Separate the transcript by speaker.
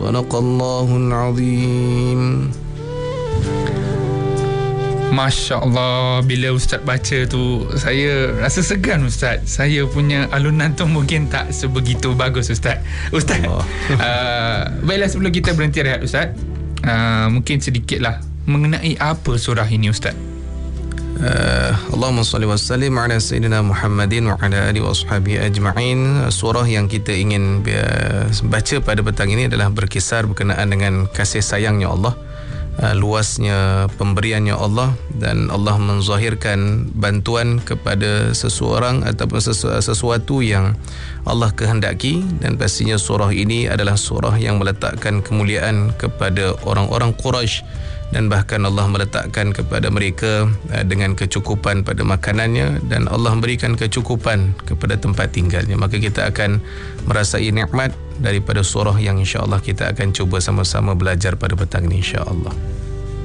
Speaker 1: Sadaqallahul azim.
Speaker 2: Masya Allah, bila Ustaz baca tu saya rasa segan Ustaz. Saya punya alunan tu mungkin tak sebegitu bagus Ustaz. Baiklah, sebelum kita berhenti rehat Ustaz, mungkin sedikitlah mengenai apa surah ini Ustaz.
Speaker 1: Allahumma salli wa sallim ala Sayyidina Muhammadin wa ala alihi wa ashabihi ajma'in. Surah yang kita ingin baca pada petang ini adalah berkisar berkenaan dengan kasih sayangnya Allah, luasnya pemberiannya Allah, dan Allah menzahirkan bantuan kepada seseorang ataupun sesuatu yang Allah kehendaki. Dan pastinya surah ini adalah surah yang meletakkan kemuliaan kepada orang-orang Quraisy, dan bahkan Allah meletakkan kepada mereka dengan kecukupan pada makanannya, dan Allah memberikan kecukupan kepada tempat tinggalnya. Maka kita akan merasai nikmat daripada surah yang insya-Allah kita akan cuba sama-sama belajar pada petang ini insya-Allah.